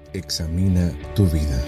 Examina tu vida.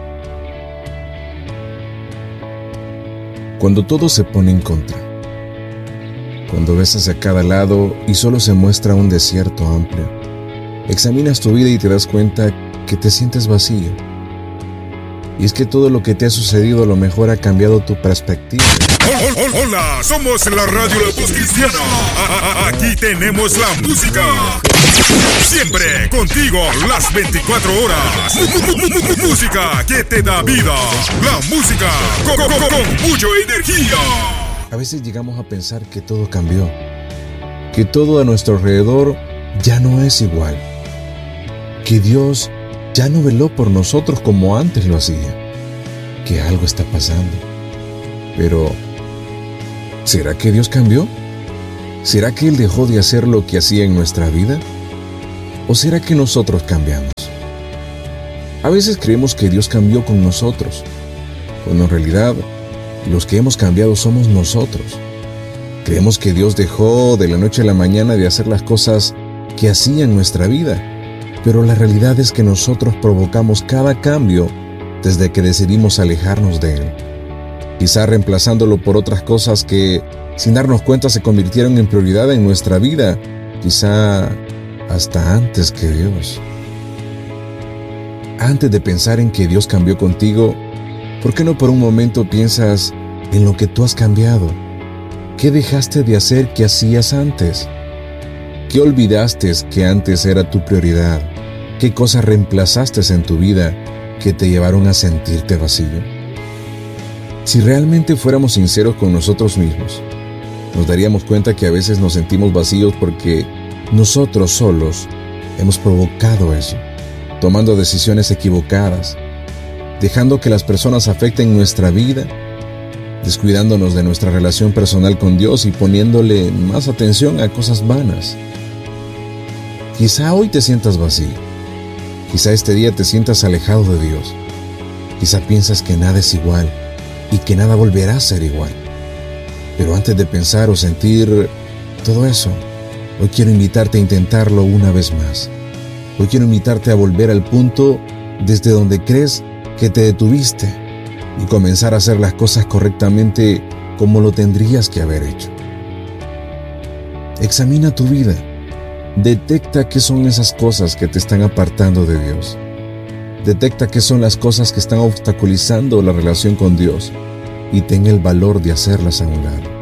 Cuando todo se pone en contra, cuando ves hacia cada lado y solo se muestra un desierto amplio, examinas tu vida y te das cuenta que te sientes vacío. Y es que todo lo que te ha sucedido a lo mejor ha cambiado tu perspectiva. Hola, somos la radio La Voz Cristiana. Aquí tenemos la música. Siempre contigo las 24 horas. Música que te da vida. La música con mucha energía. A veces llegamos a pensar que todo cambió, que todo a nuestro alrededor ya no es igual, que Dios ya no veló por nosotros como antes lo hacía, que algo está pasando. Pero, ¿será que Dios cambió? ¿Será que Él dejó de hacer lo que hacía en nuestra vida? ¿O será que nosotros cambiamos? A veces creemos que Dios cambió con nosotros, cuando en realidad los que hemos cambiado somos nosotros. Creemos que Dios dejó de la noche a la mañana de hacer las cosas que hacía en nuestra vida, pero la realidad es que nosotros provocamos cada cambio desde que decidimos alejarnos de Él, quizá reemplazándolo por otras cosas que, sin darnos cuenta, se convirtieron en prioridad en nuestra vida, quizá hasta antes que Dios. Antes de pensar en que Dios cambió contigo, ¿por qué no por un momento piensas en lo que tú has cambiado? ¿Qué dejaste de hacer que hacías antes? ¿Qué olvidaste que antes era tu prioridad? ¿Qué cosas reemplazaste en tu vida que te llevaron a sentirte vacío? Si realmente fuéramos sinceros con nosotros mismos, nos daríamos cuenta que a veces nos sentimos vacíos porque nosotros solos hemos provocado eso, tomando decisiones equivocadas, dejando que las personas afecten nuestra vida, descuidándonos de nuestra relación personal con Dios y poniéndole más atención a cosas vanas. Quizá hoy te sientas vacío. Quizá este día te sientas alejado de Dios. Quizá piensas que nada es igual y que nada volverá a ser igual. Pero antes de pensar o sentir todo eso, hoy quiero invitarte a intentarlo una vez más. Hoy quiero invitarte a volver al punto desde donde crees que te detuviste y comenzar a hacer las cosas correctamente como lo tendrías que haber hecho. Examina tu vida. Detecta qué son esas cosas que te están apartando de Dios. Detecta qué son las cosas que están obstaculizando la relación con Dios y ten el valor de hacerlas a un lado.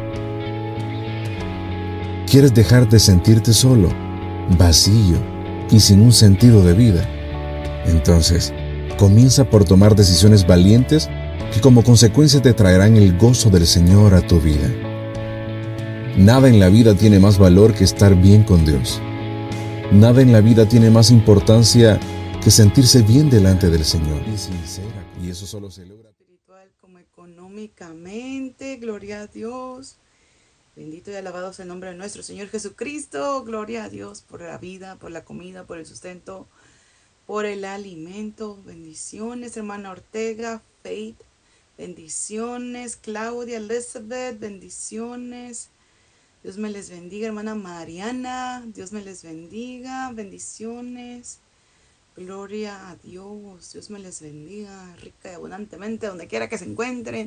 ¿Quieres dejar de sentirte solo, vacío y sin un sentido de vida? Entonces, comienza por tomar decisiones valientes que como consecuencia te traerán el gozo del Señor a tu vida. Nada en la vida tiene más valor que estar bien con Dios. Nada en la vida tiene más importancia que sentirse bien delante del Señor. Y sincera, y eso solo se logra espiritual como económicamente. Gloria a Dios. Bendito y alabado sea el nombre de nuestro Señor Jesucristo. Gloria a Dios por la vida, por la comida, por el sustento, por el alimento. Bendiciones, hermana Ortega, Faith. Bendiciones, Claudia, Elizabeth. Bendiciones. Dios me les bendiga, hermana Mariana. Dios me les bendiga. Bendiciones. Gloria a Dios. Dios me les bendiga rica y abundantemente donde quiera que se encuentren.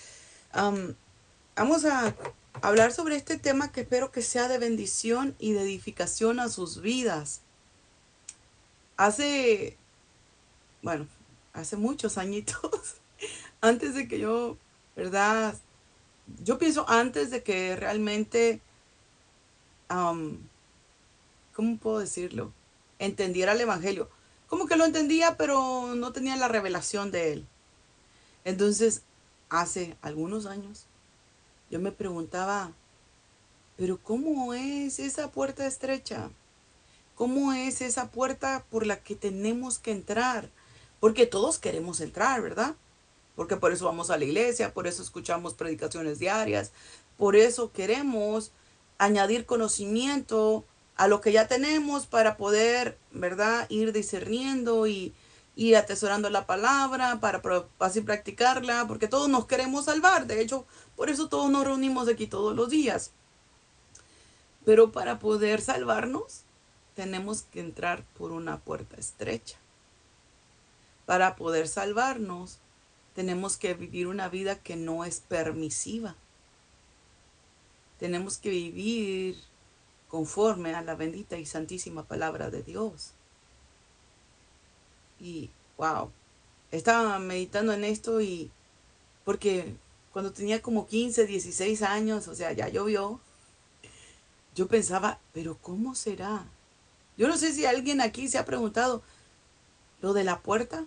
Vamos a hablar sobre este tema que espero que sea de bendición y de edificación a sus vidas. Hace muchos añitos, antes de que yo, ¿verdad? Yo pienso antes de que realmente, ¿cómo puedo decirlo? Entendiera el evangelio. Como que lo entendía, pero no tenía la revelación de él. Entonces, hace algunos años, yo me preguntaba, ¿pero cómo es esa puerta estrecha? ¿Cómo es esa puerta por la que tenemos que entrar? Porque todos queremos entrar, ¿verdad? Porque por eso vamos a la iglesia, por eso escuchamos predicaciones diarias, por eso queremos añadir conocimiento a lo que ya tenemos para poder, ¿verdad?, ir discerniendo y atesorando la palabra para así practicarla, porque todos nos queremos salvar. De hecho, por eso todos nos reunimos aquí todos los días. Pero para poder salvarnos, tenemos que entrar por una puerta estrecha. Para poder salvarnos, tenemos que vivir una vida que no es permisiva. Tenemos que vivir conforme a la bendita y santísima palabra de Dios. Y, wow, estaba meditando en esto y porque cuando tenía como 15, 16 años, o sea, ya llovió, yo pensaba, pero ¿cómo será? Yo no sé si alguien aquí se ha preguntado lo de la puerta.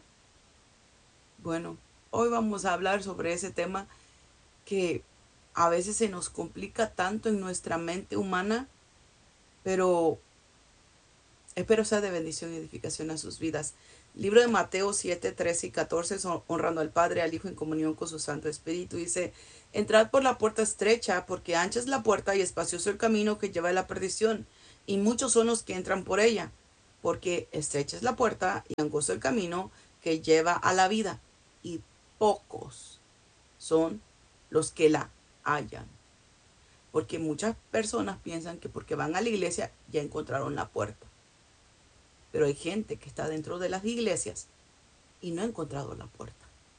Bueno, hoy vamos a hablar sobre ese tema que a veces se nos complica tanto en nuestra mente humana, pero espero sea de bendición y edificación a sus vidas. Libro de Mateo 7, 13 y 14, honrando al Padre, al Hijo en comunión con su Santo Espíritu. Dice, entrad por la puerta estrecha, porque ancha es la puerta y espacioso el camino que lleva a la perdición, y muchos son los que entran por ella, porque estrecha es la puerta y angosto el camino que lleva a la vida, y pocos son los que la hallan. Porque muchas personas piensan que porque van a la iglesia ya encontraron la puerta. Pero hay gente que está dentro de las iglesias y no ha encontrado la puerta.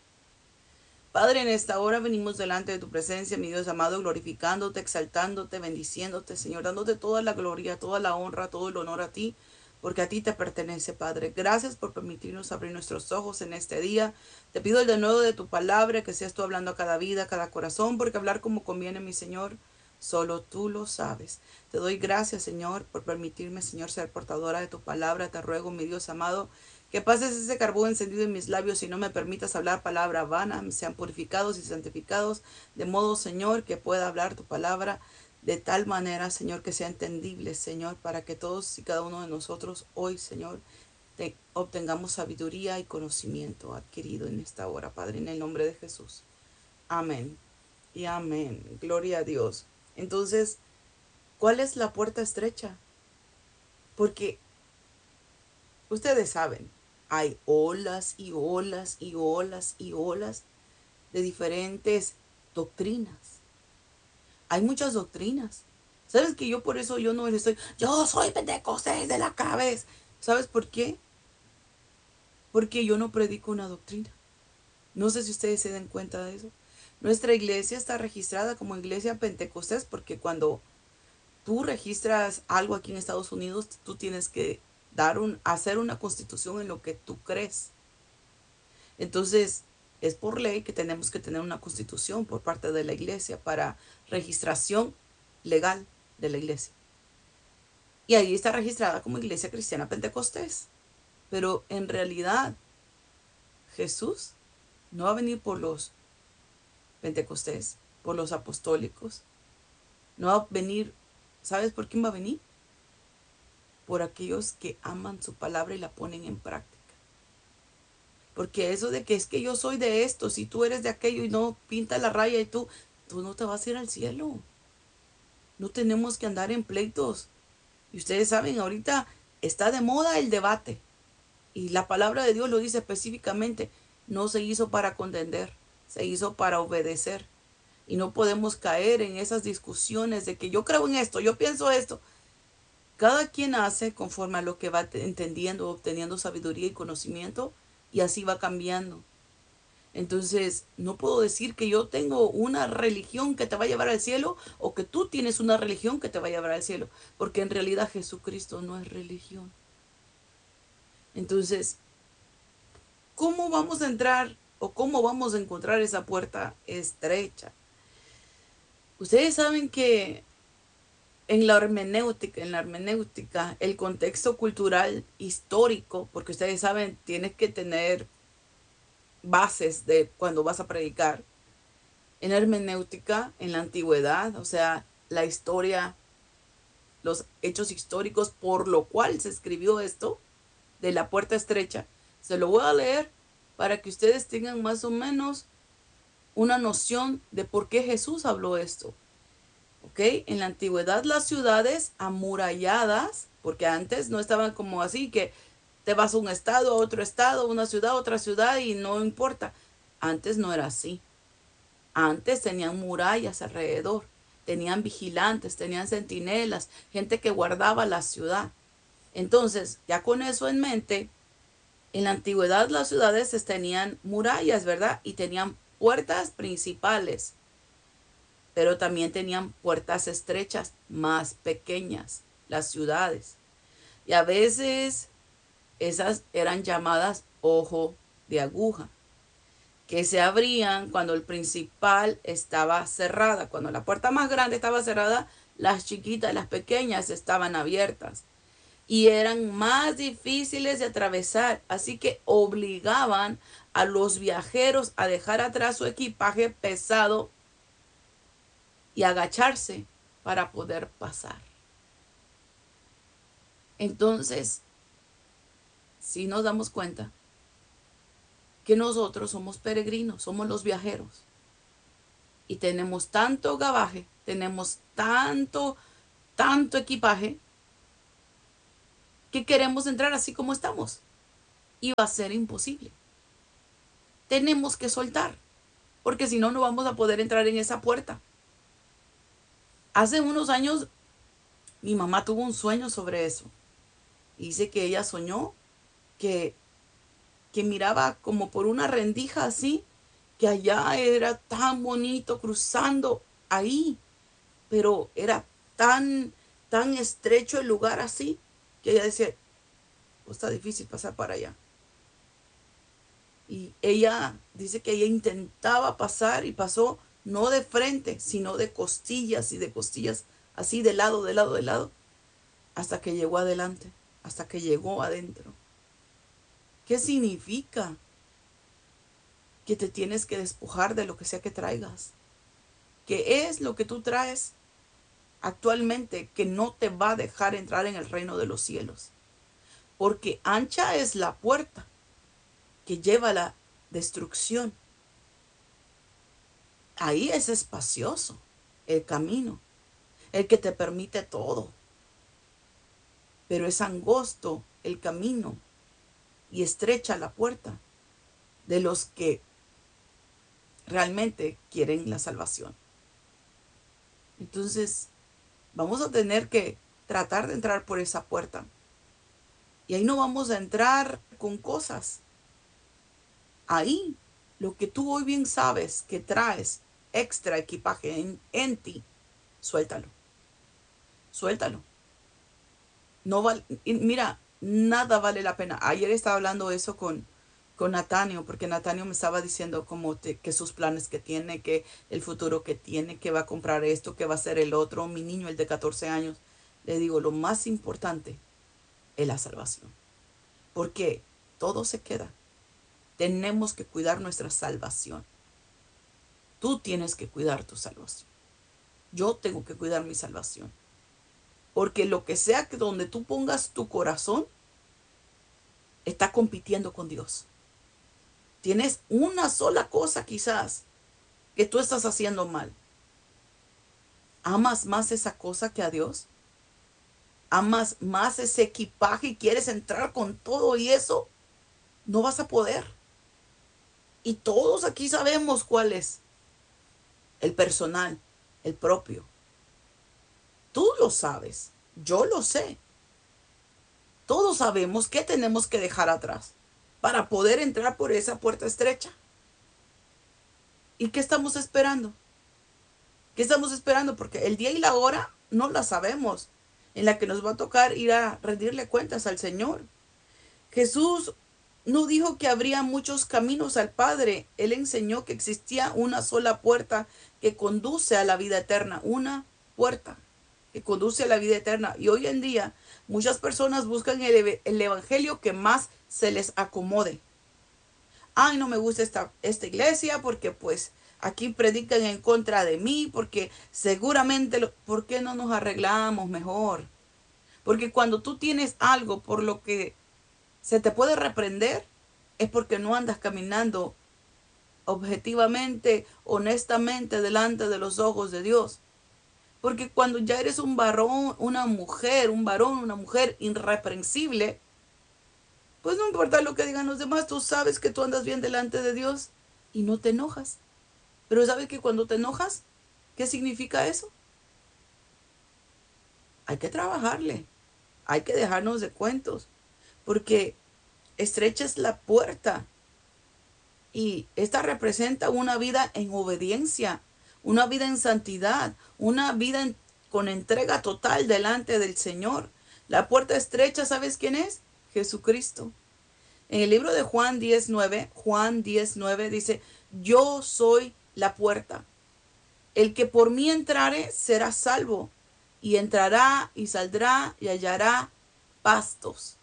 Padre, en esta hora venimos delante de tu presencia, mi Dios amado, glorificándote, exaltándote, bendiciéndote, Señor, dándote toda la gloria, toda la honra, todo el honor a ti, porque a ti te pertenece, Padre. Gracias por permitirnos abrir nuestros ojos en este día. Te pido el denuedo de tu palabra, que seas tú hablando a cada vida, a cada corazón, porque hablar como conviene, mi Señor, solo tú lo sabes. Te doy gracias, Señor, por permitirme, Señor, ser portadora de tu palabra. Te ruego, mi Dios amado, que pases ese carbón encendido en mis labios y no me permitas hablar palabra vana, sean purificados y santificados, de modo, Señor, que pueda hablar tu palabra de tal manera, Señor, que sea entendible, Señor, para que todos y cada uno de nosotros hoy, Señor, obtengamos sabiduría y conocimiento adquirido en esta hora, Padre, en el nombre de Jesús. Amén y amén. Gloria a Dios. Entonces, ¿cuál es la puerta estrecha? Porque ustedes saben, hay olas y olas y olas y olas de diferentes doctrinas. Hay muchas doctrinas. ¿Sabes que yo por eso yo no estoy, yo soy pentecostés de la cabeza? ¿Sabes por qué? Porque yo no predico una doctrina. No sé si ustedes se den cuenta de eso. Nuestra iglesia está registrada como iglesia pentecostés porque cuando tú registras algo aquí en Estados Unidos, tú tienes que hacer una constitución en lo que tú crees. Entonces, es por ley que tenemos que tener una constitución por parte de la iglesia para registración legal de la iglesia. Y ahí está registrada como Iglesia Cristiana Pentecostés. Pero en realidad, Jesús no va a venir por los pentecostés, por los apostólicos. No va a venir, ¿sabes por quién va a venir? Por aquellos que aman su palabra y la ponen en práctica. Porque eso de que es que yo soy de esto, si tú eres de aquello y no pinta la raya y tú no te vas a ir al cielo. No tenemos que andar en pleitos. Y ustedes saben, ahorita está de moda el debate. Y la palabra de Dios lo dice específicamente. No se hizo para contender, se hizo para obedecer. Y no podemos caer en esas discusiones de que yo creo en esto, yo pienso esto. Cada quien hace conforme a lo que va entendiendo, obteniendo sabiduría y conocimiento, y así va cambiando. Entonces, no puedo decir que yo tengo una religión que te va a llevar al cielo o que tú tienes una religión que te va a llevar al cielo, porque en realidad Jesucristo no es religión. Entonces, ¿cómo vamos a entrar o cómo vamos a encontrar esa puerta estrecha? Ustedes saben que en la hermenéutica, el contexto cultural histórico, porque ustedes saben, tienes que tener bases de cuando vas a predicar. En hermenéutica, en la antigüedad, o sea, la historia, los hechos históricos por lo cual se escribió esto de la puerta estrecha, se lo voy a leer para que ustedes tengan más o menos una noción de por qué Jesús habló esto. ¿Ok? En la antigüedad las ciudades amuralladas, porque antes no estaban como así, que te vas a un estado, a otro estado, una ciudad, a otra ciudad y no importa. Antes no era así. Antes tenían murallas alrededor, tenían vigilantes, tenían centinelas, gente que guardaba la ciudad. Entonces, ya con eso en mente, En la antigüedad las ciudades tenían murallas, ¿verdad? Y tenían puertas principales, pero también tenían puertas estrechas, más pequeñas, las ciudades. Y a veces esas eran llamadas ojo de aguja, que se abrían cuando el principal estaba cerrada. Cuando la puerta más grande estaba cerrada, las chiquitas, las pequeñas estaban abiertas y eran más difíciles de atravesar, así que obligaban a los viajeros a dejar atrás su equipaje pesado y agacharse para poder pasar. Entonces, si nos damos cuenta que nosotros somos peregrinos, somos los viajeros y tenemos tanto bagaje, tenemos tanto equipaje, que queremos entrar así como estamos y va a ser imposible. Tenemos que soltar, porque si no, no vamos a poder entrar en esa puerta. Hace unos años mi mamá tuvo un sueño sobre eso. Dice que ella soñó que miraba como por una rendija así, que allá era tan bonito cruzando ahí, pero era tan estrecho el lugar así, que ella decía, pues está difícil pasar para allá. Y ella dice que ella intentaba pasar y pasó no de frente, sino de costillas y de costillas, así de lado, hasta que llegó adelante, hasta que llegó adentro. ¿Qué significa? Que te tienes que despojar de lo que sea que traigas. ¿Qué es lo que tú traes actualmente que no te va a dejar entrar en el reino de los cielos? Porque ancha es la puerta que lleva a la destrucción. Ahí es espacioso el camino, el que te permite todo. Pero es angosto el camino y estrecha la puerta de los que realmente quieren la salvación. Entonces, vamos a tener que tratar de entrar por esa puerta. Y ahí no vamos a entrar con cosas. Ahí, lo que tú hoy bien sabes que traes extra equipaje en ti, suéltalo. Suéltalo. No vale, mira, nada vale la pena. Ayer estaba hablando eso con Natanio, porque Natanio me estaba diciendo que sus planes que tiene, que el futuro que tiene, que va a comprar esto, que va a hacer el otro. Mi niño, el de 14 años, le digo, lo más importante es la salvación. Porque todo se queda. Tenemos que cuidar nuestra salvación. Tú tienes que cuidar tu salvación. Yo tengo que cuidar mi salvación. Porque lo que sea que donde tú pongas tu corazón, está compitiendo con Dios. Tienes una sola cosa quizás que tú estás haciendo mal. ¿Amas más esa cosa que a Dios? ¿Amas más ese equipaje y quieres entrar con todo y eso? No vas a poder. Y todos aquí sabemos cuál es. El personal, el propio. Tú lo sabes, yo lo sé. Todos sabemos qué tenemos que dejar atrás para poder entrar por esa puerta estrecha. ¿Y qué estamos esperando? ¿Qué estamos esperando? Porque el día y la hora no la sabemos, en la que nos va a tocar ir a rendirle cuentas al Señor. Jesús no dijo que habría muchos caminos al Padre. Él enseñó que existía una sola puerta que conduce a la vida eterna. Una puerta que conduce a la vida eterna. Y hoy en día muchas personas buscan el evangelio que más se les acomode. Ay, no me gusta esta iglesia porque pues aquí predican en contra de mí, porque seguramente, ¿por qué no nos arreglamos mejor? Porque cuando tú tienes algo por lo que se te puede reprender, es porque no andas caminando objetivamente, honestamente, delante de los ojos de Dios. Porque cuando ya eres un varón, una mujer, un varón, una mujer irreprensible, pues no importa lo que digan los demás, tú sabes que tú andas bien delante de Dios y no te enojas. Pero ¿sabes que cuando te enojas, qué significa eso? Hay que trabajarle, hay que dejarnos de cuentos, porque estrecha es la puerta. Y esta representa una vida en obediencia, una vida en santidad, una vida con entrega total delante del Señor. La puerta estrecha, ¿sabes quién es? Jesucristo. En el libro de Juan 10:9 dice, yo soy la puerta. El que por mí entrare será salvo, y entrará y saldrá y hallará pastos.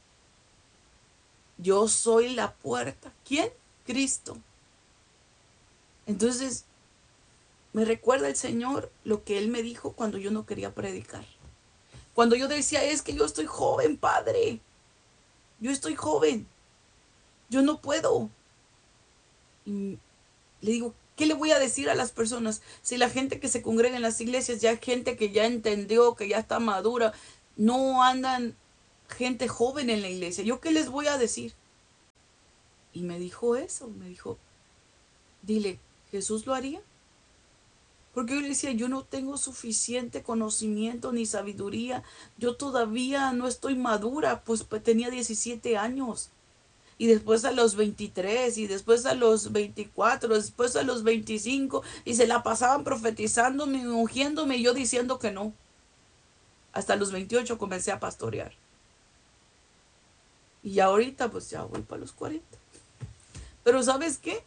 Yo soy la puerta. ¿Quién? Cristo. Entonces, me recuerda el Señor lo que Él me dijo cuando yo no quería predicar. Cuando yo decía, es que yo estoy joven, Padre. Yo estoy joven. Yo no puedo. Y le digo, ¿qué le voy a decir a las personas? Si la gente que se congrega en las iglesias ya es gente que ya entendió, que ya está madura, no andan gente joven en la iglesia. ¿Yo qué les voy a decir? Y me dijo eso, me dijo, dile, ¿Jesús lo haría? Porque yo le decía, yo no tengo suficiente conocimiento ni sabiduría, yo todavía no estoy madura, pues tenía 17 años. Y después a los 23, y después a los 24, después a los 25, y se la pasaban profetizándome, ungiéndome, y yo diciendo que no. Hasta los 28 comencé a pastorear. Y ya ahorita, pues ya voy para los 40. Pero ¿sabes qué?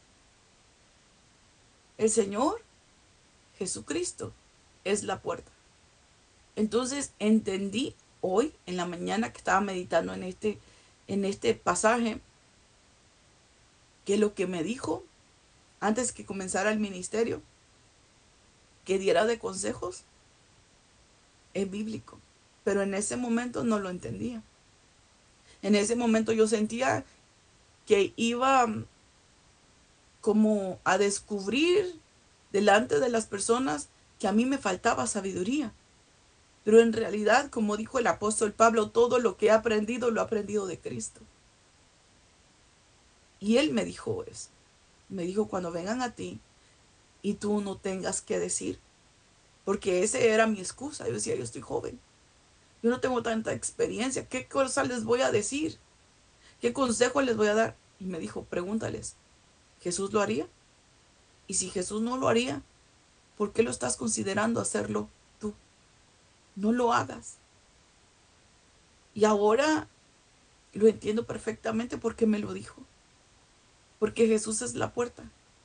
El Señor Jesucristo es la puerta. Entonces entendí hoy, en la mañana que estaba meditando en este pasaje, que lo que me dijo antes que comenzara el ministerio, que diera de consejos, es bíblico. Pero en ese momento no lo entendía. En ese momento yo sentía que iba como a descubrir delante de las personas que a mí me faltaba sabiduría. Pero en realidad, como dijo el apóstol Pablo, todo lo que he aprendido lo he aprendido de Cristo. Y él me dijo eso. Me dijo, cuando vengan a ti y tú no tengas que decir, porque esa era mi excusa. Yo decía, yo estoy joven, yo no tengo tanta experiencia, ¿qué cosas les voy a decir? ¿Qué consejo les voy a dar? Y me dijo, pregúntales, ¿Jesús lo haría? Y si Jesús no lo haría, ¿por qué lo estás considerando hacerlo tú? No lo hagas. Y ahora lo entiendo perfectamente porque me lo dijo. Porque Jesús es la puerta.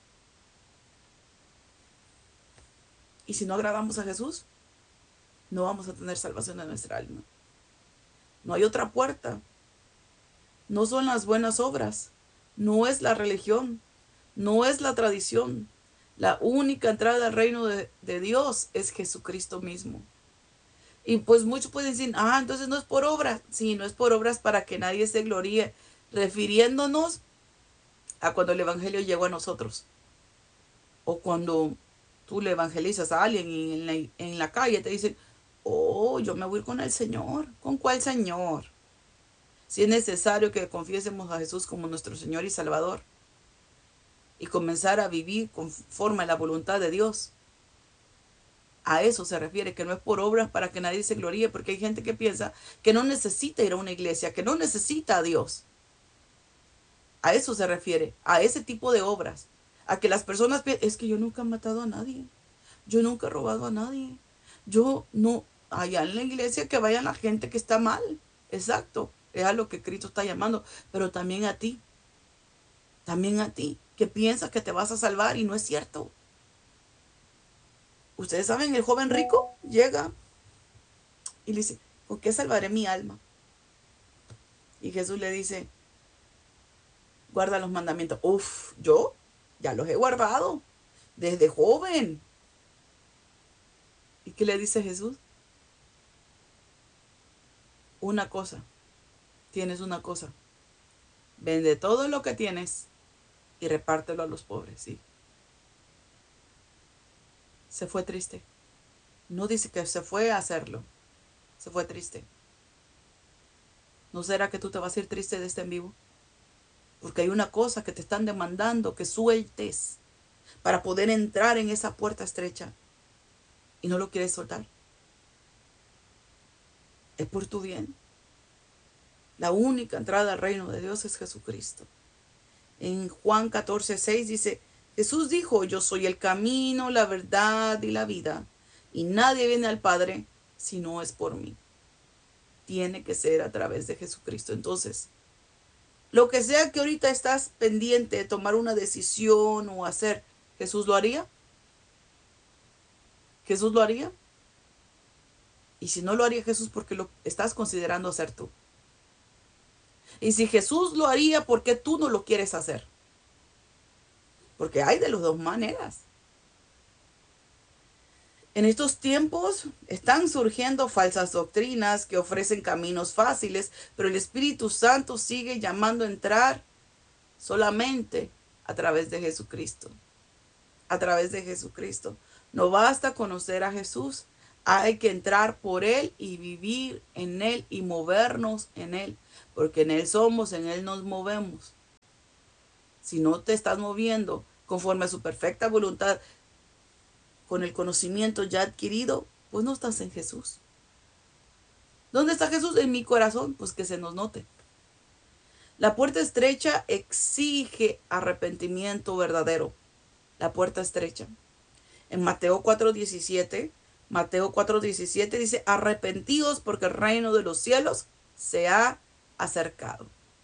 Y si no agradamos a Jesús, no vamos a tener salvación en nuestra alma. No hay otra puerta. No son las buenas obras. No es la religión. No es la tradición. La única entrada al reino de Dios es Jesucristo mismo. Y pues muchos pueden decir, entonces no es por obras. Sí, no es por obras para que nadie se gloríe, refiriéndonos a cuando el evangelio llegó a nosotros. O cuando tú le evangelizas a alguien y en la calle te dicen, oh, yo me voy con el Señor. ¿Con cuál Señor? Si es necesario que confiésemos a Jesús como nuestro Señor y Salvador y comenzar a vivir conforme a la voluntad de Dios. A eso se refiere, que no es por obras para que nadie se gloríe, porque hay gente que piensa que no necesita ir a una iglesia, que no necesita a Dios. A eso se refiere, a ese tipo de obras. A que las personas piensan, es que yo nunca he matado a nadie, yo nunca he robado a nadie, yo no, allá en la iglesia que vaya la gente que está mal. Exacto, es a lo que Cristo está llamando, pero también a ti, que piensas que te vas a salvar y no es cierto. Ustedes saben, el joven rico llega y le dice, ¿con qué salvaré mi alma? Y Jesús le dice, guarda los mandamientos. Uf, yo ya los he guardado desde joven. ¿Y qué le dice Jesús? Una cosa, tienes una cosa. Vende todo lo que tienes y repártelo a los pobres, ¿sí? Se fue triste. No dice que se fue a hacerlo. Se fue triste. ¿No será que tú te vas a ir triste de este en vivo? Porque hay una cosa que te están demandando que sueltes para poder entrar en esa puerta estrecha y no lo quieres soltar. Es por tu bien. La única entrada al reino de Dios es Jesucristo. En Juan 14:6 dice, Jesús dijo, yo soy el camino, la verdad y la vida, y nadie viene al Padre si no es por mí. Tiene que ser a través de Jesucristo. Entonces, lo que sea que ahorita estás pendiente de tomar una decisión o hacer, ¿Jesús lo haría? ¿Jesús lo haría? Y si no lo haría Jesús, ¿por qué lo estás considerando hacer tú? Y si Jesús lo haría, ¿por qué tú no lo quieres hacer? Porque hay de las dos maneras. En estos tiempos están surgiendo falsas doctrinas que ofrecen caminos fáciles, pero el Espíritu Santo sigue llamando a entrar solamente a través de Jesucristo. A través de Jesucristo. No basta conocer a Jesús, hay que entrar por Él y vivir en Él y movernos en Él, porque en Él somos, en Él nos movemos. Si no te estás moviendo conforme a su perfecta voluntad, con el conocimiento ya adquirido, pues no estás en Jesús. ¿Dónde está Jesús? En mi corazón, pues que se nos note. La puerta estrecha exige arrepentimiento verdadero. La puerta estrecha. En Mateo 4:17, dice, arrepentíos porque el reino de los cielos se ha acercado.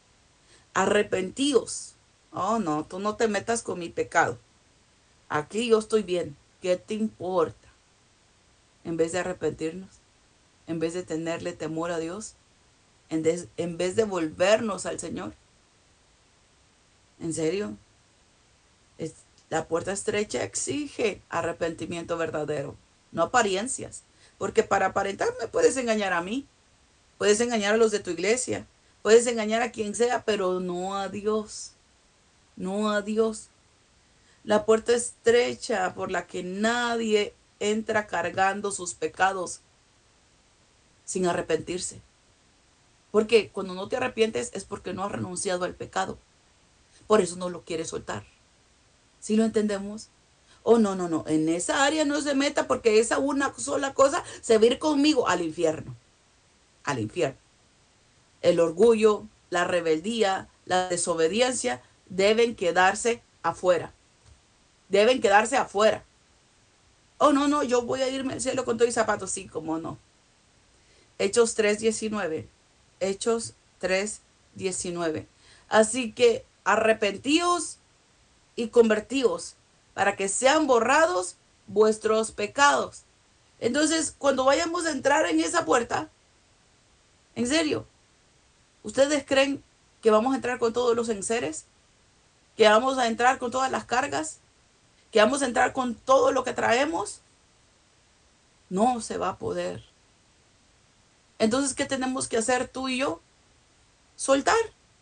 Arrepentíos. Oh, no, tú no te metas con mi pecado. Aquí yo estoy bien. ¿Qué te importa? En vez de arrepentirnos, en vez de tenerle temor a Dios, en vez de volvernos al Señor. ¿En serio? La puerta estrecha exige arrepentimiento verdadero, no apariencias. Porque para aparentar me puedes engañar a mí, puedes engañar a los de tu iglesia, puedes engañar a quien sea, pero no a Dios. No a Dios. La puerta estrecha por la que nadie entra cargando sus pecados sin arrepentirse. Porque cuando no te arrepientes es porque no has renunciado al pecado. Por eso no lo quieres soltar. ¿Sí lo entendemos? Oh, no. En esa área no se meta porque esa una sola cosa se va a ir conmigo al infierno. Al infierno. El orgullo, la rebeldía, la desobediencia deben quedarse afuera. Deben quedarse afuera. Oh, no, yo voy a irme al cielo con todos mis zapatos. Sí, cómo no. Hechos 3:19. Hechos 3:19. Así que arrepentíos y convertíos para que sean borrados vuestros pecados. Entonces, cuando vayamos a entrar en esa puerta, en serio, ¿ustedes creen que vamos a entrar con todos los enseres? ¿Que vamos a entrar con todas las cargas? ¿Que vamos a entrar con todo lo que traemos? No se va a poder. Entonces, ¿qué tenemos que hacer tú y yo? Soltar.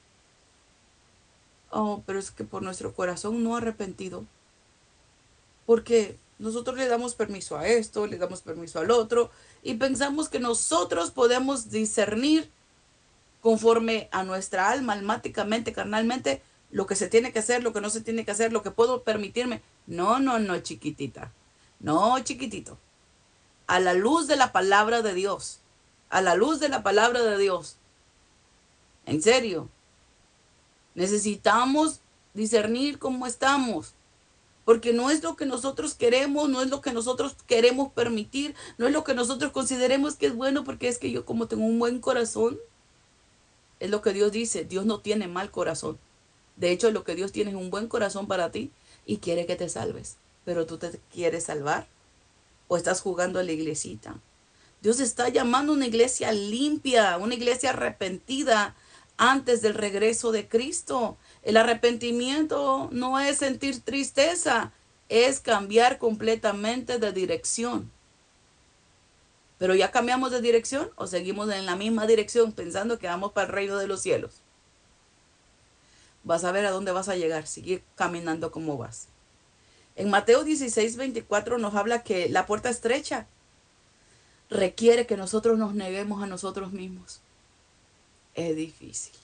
Oh, pero es que por nuestro corazón no arrepentido. Porque nosotros le damos permiso a esto, le damos permiso al otro, y pensamos que nosotros podemos discernir conforme a nuestra alma, almáticamente, carnalmente, lo que se tiene que hacer, lo que no se tiene que hacer, lo que puedo permitirme. No, chiquitita. No, chiquitito. A la luz de la palabra de Dios. A la luz de la palabra de Dios. En serio. Necesitamos discernir cómo estamos. Porque no es lo que nosotros queremos, no es lo que nosotros queremos permitir, no es lo que nosotros consideremos que es bueno, porque es que yo como tengo un buen corazón, es lo que Dios dice, Dios no tiene mal corazón. De hecho, lo que Dios tiene es un buen corazón para ti y quiere que te salves. Pero tú te quieres salvar o estás jugando a la iglesita. Dios está llamando a una iglesia limpia, una iglesia arrepentida antes del regreso de Cristo. El arrepentimiento no es sentir tristeza, es cambiar completamente de dirección. Pero ya cambiamos de dirección o seguimos en la misma dirección pensando que vamos para el reino de los cielos. Vas a ver a dónde vas a llegar, sigue caminando como vas. En Mateo 16:24 nos habla que la puerta estrecha requiere que nosotros nos neguemos a nosotros mismos. Es difícil,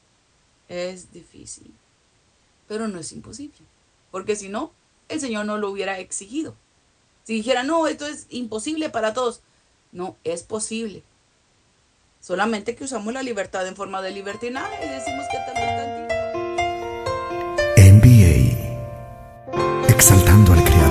pero no es imposible, porque si no, el Señor no lo hubiera exigido. Si dijera, no, esto es imposible para todos, no, es posible. Solamente que usamos la libertad en forma de libertinaje y decimos que tanto es tantito. NBA, exaltando al Creador.